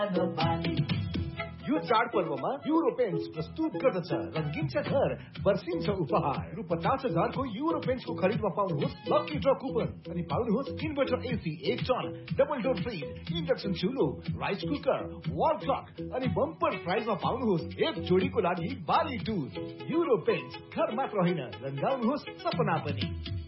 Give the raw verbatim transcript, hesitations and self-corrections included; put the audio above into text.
यो चाडपर्वमा euro paints प्रस्तुत गर्दछ रंगिन्छ घर वर्षिन्छ उपहार रु पचास हजारको युरो पेन्ट्सको खरिदमा पाउनुहोस् लकी ड्र कुपन अनि पाउनुहोस् इन्भर्टर एसी एक ton double door fridge induction चुलो rice cooker wall clock अनि बम्पर प्राइजमा पाउनुहोस् एक जोडीको लागि बाली टुर युरो पेन्ट्स घर मात्र होइन रंगाउनुहोस् सपना पनि।